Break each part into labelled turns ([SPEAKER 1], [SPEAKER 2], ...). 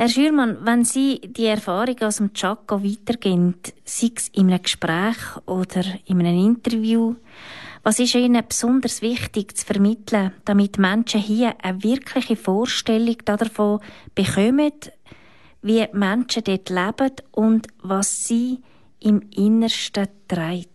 [SPEAKER 1] Herr Schürmann, wenn Sie die Erfahrung aus dem Chaco weitergeben, sei es in einem Gespräch oder in einem Interview, was ist Ihnen besonders wichtig zu vermitteln, damit Menschen hier eine wirkliche Vorstellung davon bekommen, wie Menschen dort leben und was sie im Innersten treibt?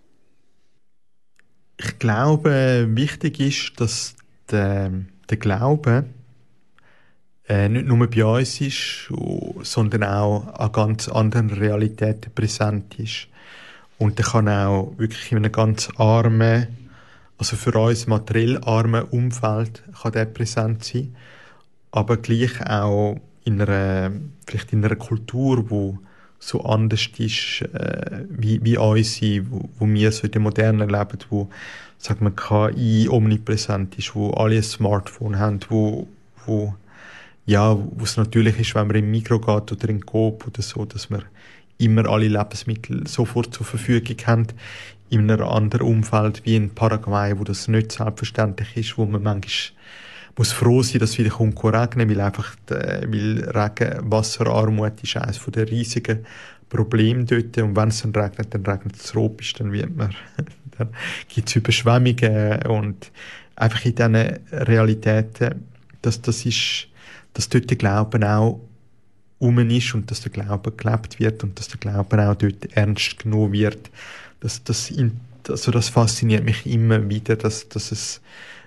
[SPEAKER 2] Ich glaube, wichtig ist, dass der Glaube nicht nur bei uns ist, sondern auch an ganz anderen Realitäten präsent ist. Und der kann auch wirklich in einem ganz armen, also für uns materiell armen Umfeld kann der präsent sein, aber gleich auch vielleicht in einer Kultur, wo so anders ist wie unsere, wo wir so in der Moderne leben, wo, sagen wir, KI omnipräsent ist, wo alle ein Smartphone haben, wo es natürlich ist, wenn man in Migros geht oder in Coop oder so, dass man immer alle Lebensmittel sofort zur Verfügung haben, in einem anderen Umfeld wie in Paraguay, wo das nicht selbstverständlich ist, wo man manchmal muss froh sein, dass es wieder regnen, weil Regenwasserarmut ist eines der riesigen Probleme dort. Und wenn es dann regnet es tropisch, dann dann gibt es Überschwemmungen und einfach in diesen Realitäten, dass dort der Glauben auch ist und dass der Glaube gelebt wird und dass der Glaube auch dort ernst genommen wird. Das fasziniert mich immer wieder, dass es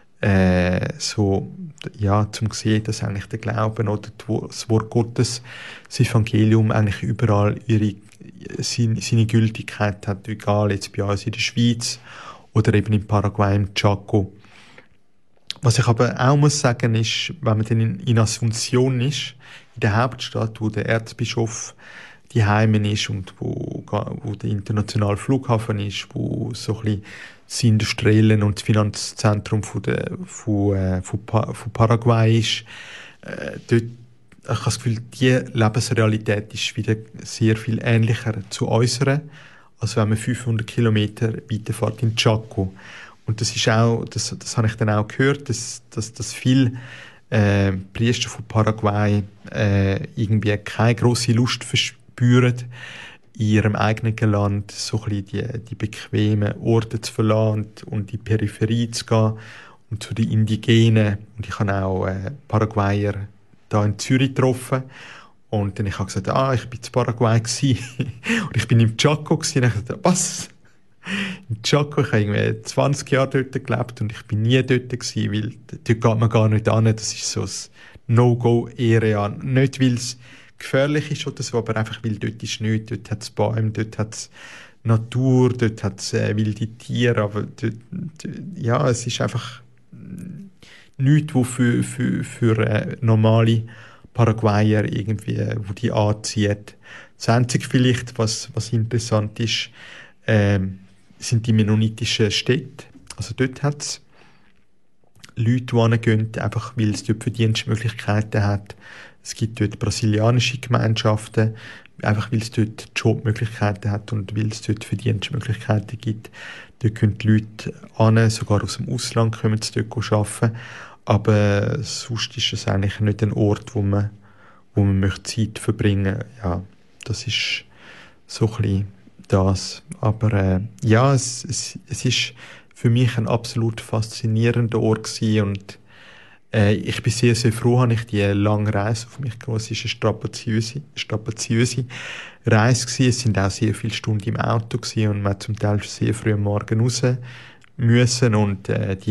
[SPEAKER 2] zum sehen, dass eigentlich der Glauben oder das Wort Gottes, das Evangelium eigentlich überall seine Gültigkeit hat, egal jetzt bei uns in der Schweiz oder eben in Paraguay, im Chaco. Was ich aber auch muss sagen ist, wenn man dann in Asunción ist, in der Hauptstadt, wo der Erzbischof die Heimen ist und wo der internationale Flughafen ist, wo so ein bisschen das industrielle und das Finanzzentrum von Paraguay ist. Dort, ich habe das Gefühl, die Lebensrealität ist wieder sehr viel ähnlicher zu unserer, als wenn man 500 Kilometer weiterfährt in Chaco. Und das ist auch, das habe ich dann auch gehört, dass viele Priester von Paraguay irgendwie keine grosse Lust verspüren, in ihrem eigenen Land so ein bisschen die bequemen Orte zu verlassen und in die Peripherie zu gehen und zu den Indigenen. Und ich habe auch Paraguayer da in Zürich getroffen. Und dann habe ich gesagt, ich bin in Paraguay gewesen. Und ich bin im Chaco gewesen. Und ich dachte, was? Im Chaco, ich habe irgendwie 20 Jahre dort gelebt und ich bin nie dort gewesen, weil dort geht man gar nicht hin. Das ist so ein No-Go-Area. Nicht, weil es gefährlich ist oder so, aber einfach, weil dort ist nichts. Dort hat es Bäume, dort hat es Natur, dort hat es wilde Tiere, aber es ist einfach nichts, wo für normale Paraguayer irgendwie, wo die anzieht. Das Einzige vielleicht, was interessant ist, sind die mennonitischen Städte. Also dort hat es Leute, die hingehen, einfach weil es dort Verdienstmöglichkeiten hat. Es gibt dort brasilianische Gemeinschaften, einfach weil es dort Jobmöglichkeiten hat und weil es dort Verdienstmöglichkeiten gibt. Dort können die Leute hin, sogar aus dem Ausland kommen sie dort arbeiten. Aber sonst ist es eigentlich nicht ein Ort, wo man möchte Zeit verbringen möchte. Ja, das ist so ein bisschen das. Aber es ist für mich ein absolut faszinierender Ort gewesen und ich bin sehr, sehr froh, habe ich die lange Reise auf mich genommen. Es war eine strapaziöse Reise gewesen. Es sind auch sehr viele Stunden im Auto gewesen und man hat zum Teil sehr früh am Morgen raus müssen und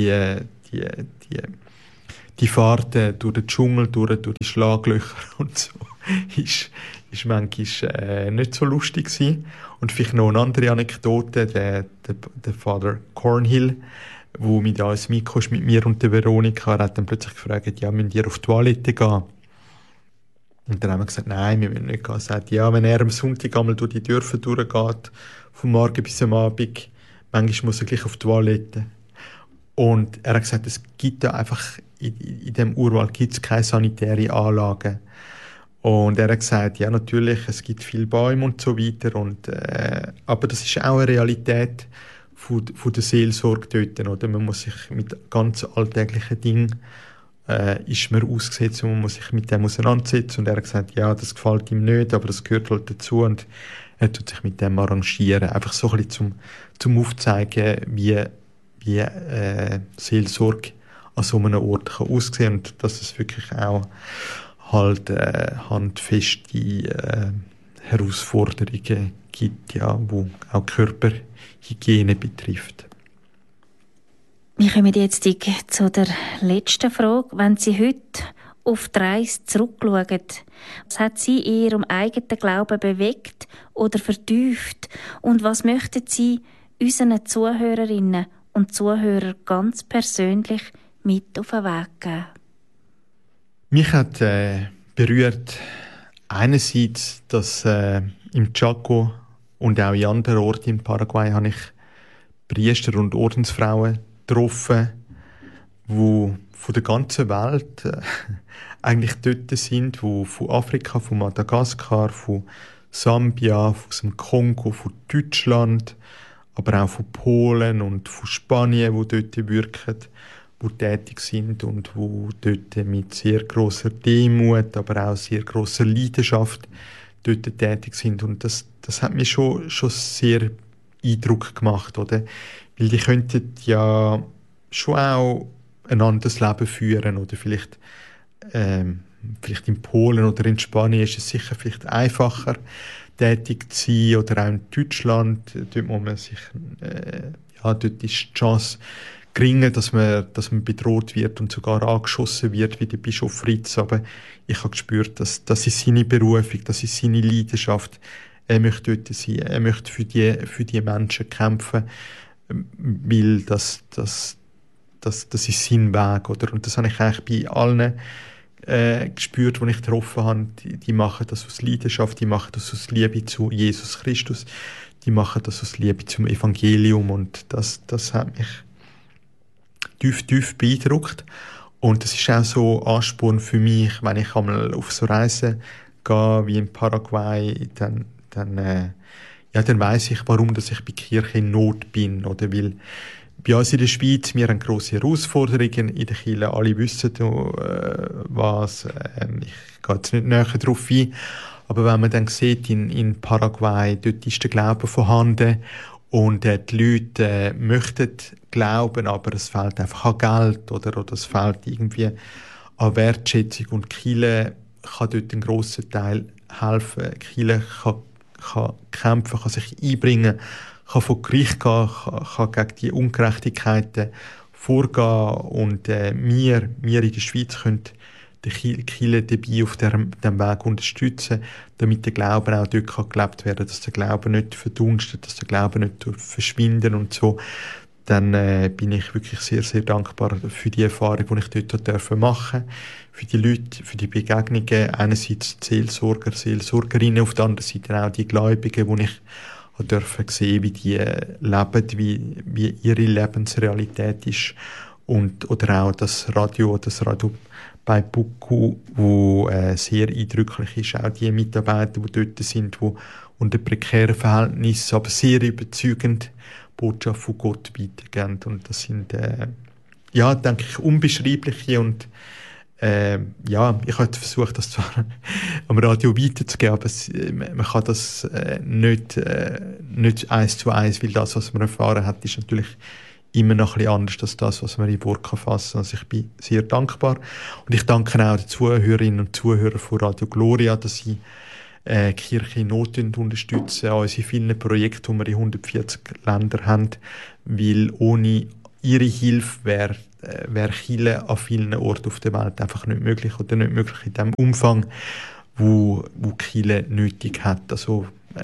[SPEAKER 2] die Fahrt durch den Dschungel, durch die Schlaglöcher und so ist manchmal nicht so lustig gewesen. Und vielleicht noch eine andere Anekdote, der Father Cornhill, wo mit da ins Mikro ist mit mir und der Veronika, hat dann plötzlich gefragt, müssen wir auf die Toilette gehen? Und dann haben wir gesagt, nein, wir müssen nicht gehen. Er sagt, wenn er am Sonntag einmal durch die Dörfer durchgeht, vom Morgen bis am Abend, manchmal muss er gleich auf die Toilette. Und er hat gesagt, es gibt da einfach, in dem Urwald gibt es keine sanitäre Anlagen. Und er hat gesagt, ja natürlich, es gibt viele Bäume und so weiter, aber das ist auch eine Realität von der Seelsorge dort, oder? Man muss sich mit ganz alltäglichen Dingen ist mir ausgesetzt und man muss sich mit dem auseinandersetzen. Und er hat gesagt, ja, das gefällt ihm nicht, aber das gehört halt dazu und er tut sich mit dem arrangieren. Einfach so ein bisschen zum Aufzeigen, wie Seelsorge an so einem Ort kann aussehen und dass es wirklich auch halt handfeste Herausforderungen gibt, ja, wo auch Körperhygiene betrifft.
[SPEAKER 1] Wir kommen jetzt zu der letzten Frage. Wenn Sie heute auf die Reise zurückschauen, was hat Sie in Ihrem eigenen Glauben bewegt oder vertieft? Und was möchten Sie unseren Zuhörerinnen und Zuhörern ganz persönlich mit auf den Weg geben?
[SPEAKER 2] Mich hat berührt einerseits, dass im Chaco und auch in anderen Orten in Paraguay habe ich Priester und Ordensfrauen getroffen, die von der ganzen Welt eigentlich dort sind, die von Afrika, von Madagaskar, von Sambia, von dem Kongo, von Deutschland, aber auch von Polen und von Spanien, die dort wirken, die tätig sind und die dort mit sehr grosser Demut, aber auch sehr grosser Leidenschaft dort tätig sind. Und das hat mir schon sehr Eindruck gemacht, oder? Weil die könnten ja schon auch ein anderes Leben führen, oder vielleicht in Polen oder in Spanien ist es sicher vielleicht einfacher, tätig zu sein, oder auch in Deutschland, dort muss man sich, dort ist die Chance geringer, dass man bedroht wird und sogar angeschossen wird, wie der Bischof Fritz. Aber ich habe gespürt, dass das ist seine Berufung, das ist seine Leidenschaft. Er möchte dort sein, er möchte für die Menschen kämpfen, weil das ist sein Weg, oder? Und das habe ich eigentlich bei allen gespürt, die ich getroffen habe. Die machen das aus Leidenschaft, die machen das aus Liebe zu Jesus Christus, die machen das aus Liebe zum Evangelium, und das hat mich tief beeindruckt. Und das ist auch so Ansporn für mich, wenn ich einmal auf so Reisen gehe, wie in Paraguay, dann weiss ich, warum dass ich bei Kirche in Not bin, oder? Weil bei uns in der Schweiz, wir haben grosse Herausforderungen in der Kirche, alle wissen was, ich gehe jetzt nicht näher darauf ein, aber wenn man dann sieht, in Paraguay, dort ist der Glaube vorhanden und die Leute möchten glauben, aber es fehlt einfach an Geld, oder es fehlt irgendwie an Wertschätzung, und die Kirche kann dort einen grossen Teil helfen. Die Kirche kann kämpfen, kann sich einbringen, kann vor Gericht gehen, kann gegen die Ungerechtigkeiten vorgehen, und wir in der Schweiz können die Kirche dabei auf diesem Weg unterstützen, damit der Glaube auch dort gelebt werden kann, dass der Glaube nicht verdunstet, dass der Glaube nicht verschwindet und so. Dann bin ich wirklich sehr, sehr dankbar für die Erfahrung, die ich dort machen durfte, für die Leute, für die Begegnungen, einerseits die Seelsorger, Seelsorgerinnen, auf der anderen Seite auch die Gläubigen, die ich dürfen sehen, wie die leben, wie ihre Lebensrealität ist, oder auch das Radio bei Buku, wo sehr eindrücklich ist, auch die Mitarbeiter, die dort sind, die unter prekären Verhältnissen, aber sehr überzeugend Botschaft von Gott weitergeben. Und das sind, denke ich, unbeschreibliche, und ich habe versucht, das zwar am Radio weiterzugeben, aber man kann das nicht 1:1, weil das, was man erfahren hat, ist natürlich immer noch ein bisschen anders als das, was man in Worte fassen kann. Also ich bin sehr dankbar. Und ich danke auch den Zuhörerinnen und Zuhörern von Radio Gloria, dass sie Kirche in Not unterstützen, an unsere vielen Projekte, die wir in 140 Ländern haben, weil ohne ihre Hilfe wäre Kirche an vielen Orten auf der Welt einfach nicht möglich, oder nicht möglich in dem Umfang, wo Kirche nötig hat. Also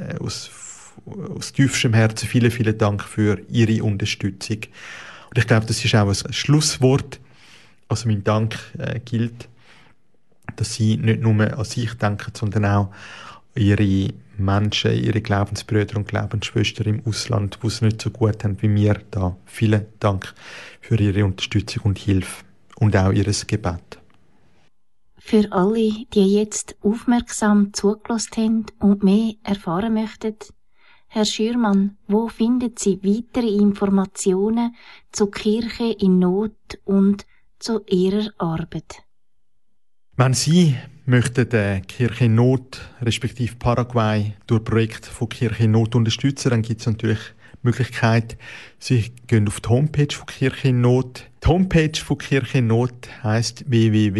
[SPEAKER 2] aus tiefstem Herzen vielen Dank für Ihre Unterstützung. Und ich glaube, das ist auch ein Schlusswort. Also mein Dank gilt, dass Sie nicht nur an sich denken, sondern auch an Ihre Menschen, Ihre Glaubensbrüder und Glaubensschwestern im Ausland, die es nicht so gut haben wie wir da. Vielen Dank für Ihre Unterstützung und Hilfe und auch Ihr Gebet.
[SPEAKER 1] Für alle, die jetzt aufmerksam zugelassen haben und mehr erfahren möchten, Herr Schürmann, wo finden Sie weitere Informationen zur Kirche in Not und zu ihrer Arbeit.
[SPEAKER 2] Wenn Sie möchten Kirche in Not, respektive Paraguay, durch Projekte von Kirche in Not unterstützen, dann gibt es natürlich die Möglichkeit, Sie gehen auf die Homepage von Kirche in Not. Die Homepage von Kirche in Not heisst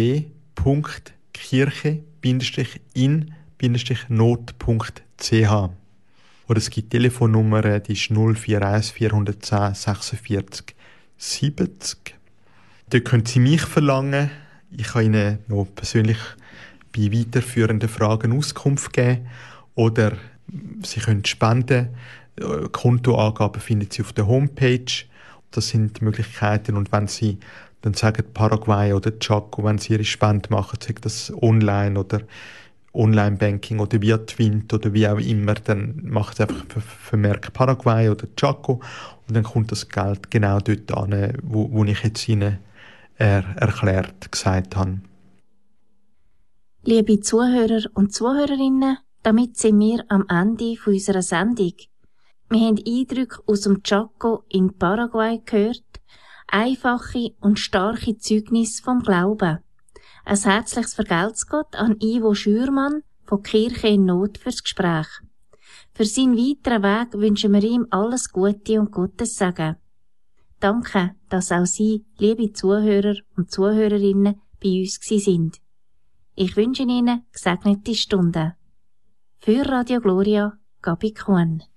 [SPEAKER 2] www.kirche-in-not.ch. Oder es gibt Telefonnummer, die ist 041 410 46 70. Dort können Sie mich verlangen. Ich kann Ihnen noch persönlich bei weiterführenden Fragen Auskunft geben. Oder Sie können spenden. Kontoangaben finden Sie auf der Homepage. Das sind die Möglichkeiten. Und wenn Sie dann sagen Paraguay oder Chaco, wenn Sie Ihre Spende machen, sei das online oder Online-Banking oder via Twint oder wie auch immer, dann macht es einfach Vermerk Paraguay oder Chaco und dann kommt das Geld genau dort an, wo ich jetzt Ihnen gesagt habe.
[SPEAKER 1] Liebe Zuhörer und Zuhörerinnen, damit sind wir am Ende unserer Sendung. Wir haben Eindrücke aus dem Chaco in Paraguay gehört, einfache und starke Zeugnisse vom Glauben. Ein herzliches Vergelt's Gott an Ivo Schürmann von Kirche in Not fürs Gespräch. Für seinen weiteren Weg wünschen wir ihm alles Gute und Gottes Segen. Danke, dass auch Sie, liebe Zuhörer und Zuhörerinnen, bei uns sind. Ich wünsche Ihnen gesegnete Stunden. Für Radio Gloria, Gabi Kuhn.